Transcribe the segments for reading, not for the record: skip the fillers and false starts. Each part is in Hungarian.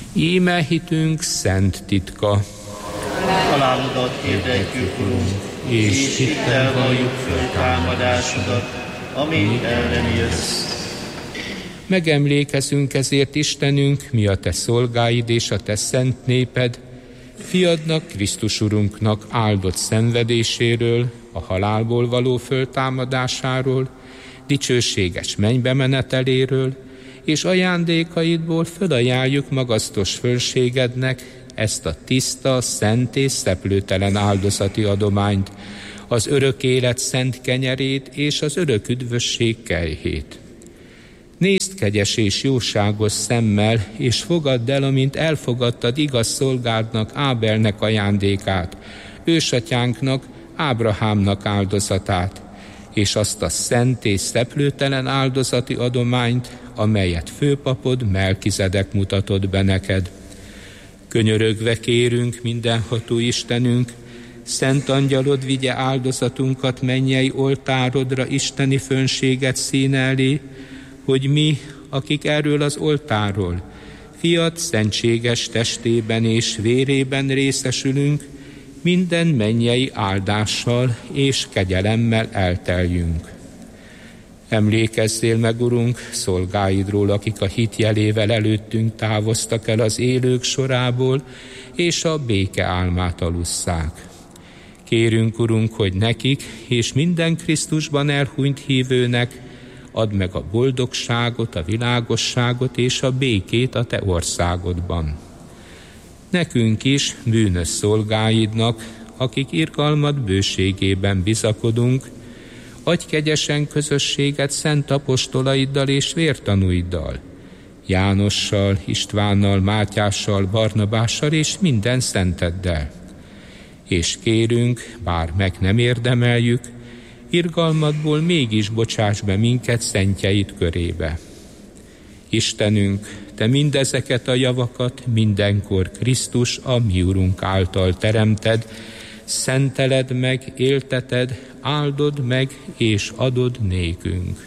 Íme hitünk szent titka. Halálodat hirdetjük, Urunk, és hittel valljuk föltámadásodat, amint ellen jössz. Megemlékezünk ezért, Istenünk, mi a Te szolgáid és a Te szent néped, Fiadnak, Krisztus Urunknak áldott szenvedéséről, a halálból való föltámadásáról, dicsőséges mennybe meneteléről, és ajándékaidból fölajánljuk magasztos fölségednek ezt a tiszta, szent és szeplőtelen áldozati adományt, az örök élet szent kenyerét és az örök üdvösség kelyhét. Nézd kegyes és jóságos szemmel, és fogadd el, amint elfogadtad igaz szolgádnak, Ábelnek ajándékát, ősatyánknak, Ábrahámnak áldozatát, és azt a szent és szeplőtelen áldozati adományt, amelyet főpapod Melkizedek mutatott be neked. Könyörögve kérünk, mindenható Istenünk, szent angyalod vigye áldozatunkat mennyei oltárodra isteni fönséget színe elé, hogy mi, akik erről az oltáról, fiad szentséges testében és vérében részesülünk, minden mennyei áldással és kegyelemmel elteljünk. Emlékezzél meg, Urunk, szolgáidról, akik a hit jelével előttünk távoztak el az élők sorából, és a béke álmát alusszák. Kérünk, Urunk, hogy nekik és minden Krisztusban elhunyt hívőnek add meg a boldogságot, a világosságot és a békét a Te országodban. Nekünk is, bűnös szolgáidnak, akik irgalmad bőségében bizakodunk, adj kegyesen közösséget szent apostolaiddal és vértanúiddal, Jánossal, Istvánnal, Mátyással, Barnabással és minden szenteddel. És kérünk, bár meg nem érdemeljük, irgalmadból mégis bocsáss be minket szentjeid körébe. Istenünk, Te mindezeket a javakat mindenkor Krisztus, a mi Urunk által teremted, szenteled meg, élteted, áldod meg és adod nékünk.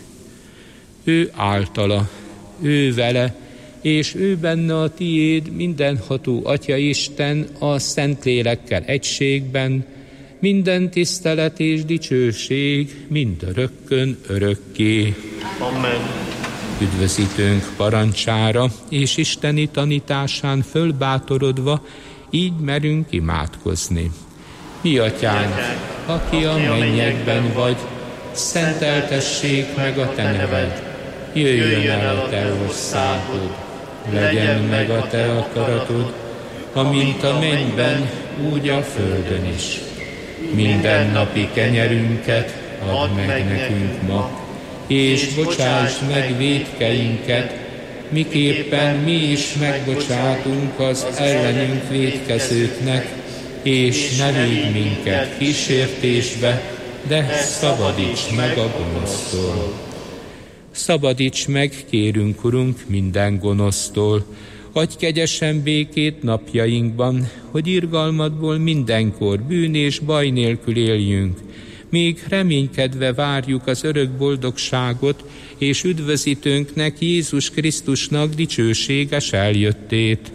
Ő általa, ő vele, és ő benne a tiéd, mindenható Atya Isten, a Szentlélekkel egységben, minden tisztelet és dicsőség mindörökkön örökké. Amen. Üdvözítőnk parancsára és isteni tanításán fölbátorodva így merünk imádkozni. Mi Atyánk, aki a mennyekben vagy, szenteltessék meg a Te neved. Jöjjön el a Te országod, legyen meg a Te akaratod, amint a mennyben, úgy a földön is. Mindennapi kenyerünket add meg nekünk ma, és bocsásd meg vétkeinket, miképpen mi is megbocsátunk az ellenünk vétkezőknek, és ne védj minket kísértésbe, de szabadíts meg a gonosztól. Szabadíts meg, kérünk, Urunk, minden gonosztól, adj kegyesen békét napjainkban, hogy irgalmadból mindenkor bűn és baj nélkül éljünk, míg reménykedve várjuk az örök boldogságot, és üdvözítőnknek, Jézus Krisztusnak dicsőséges eljöttét.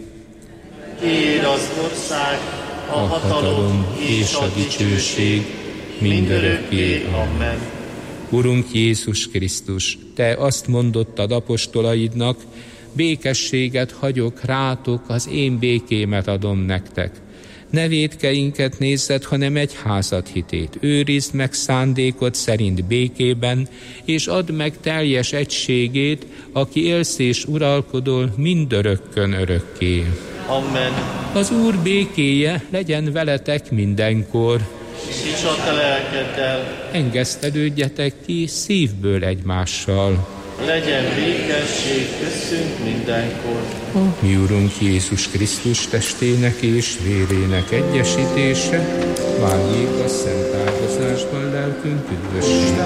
Tiéd az ország, a hatalom és a dicsőség mindörökké. Amen. Urunk Jézus Krisztus, Te azt mondottad apostolaidnak, békességet hagyok rátok, az én békémet adom nektek. Ne vétkeinket nézzed, hanem egyházad hitét. Őrizd meg szándékod szerint békében, és add meg teljes egységét, aki élsz és uralkodol mindörökkön örökké. Amen. Az Úr békéje legyen veletek mindenkor. És a te lelkeddel. Engesztelődjetek ki szívből egymással. Legyen békesség köztünk mindenkor. A mi Urunk Jézus Krisztus testének és vérének egyesítése váljék a szent áldozásban lelkünk üdvösségére.